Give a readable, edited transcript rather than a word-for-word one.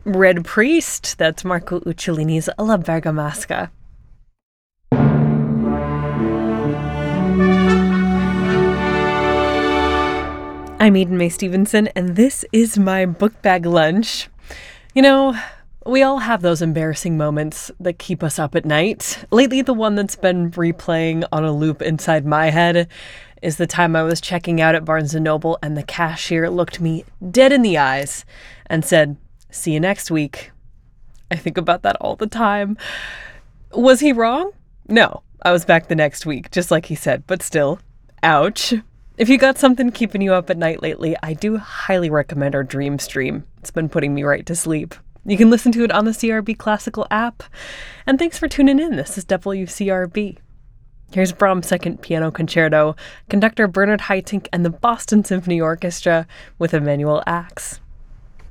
Red Priest, that's Marco Uccellini's La Bergamasca. I'm Eden May Stevenson, and this is my book bag lunch. You know, we all have those embarrassing moments that keep us up at night. Lately, the one that's been replaying on a loop inside my head is the time I was checking out at Barnes & Noble and the cashier looked me dead in the eyes and said, "See you next week." I think about that all the time. Was he wrong? No, I was back the next week, just like he said, but still, ouch. If you got something keeping you up at night lately, I do highly recommend our Dream Stream. It's been putting me right to sleep. You can listen to it on the CRB Classical app. And thanks for tuning in. This is WCRB. Here's Brahms' Second Piano Concerto, conductor Bernard Haitink and the Boston Symphony Orchestra with Emanuel Ax.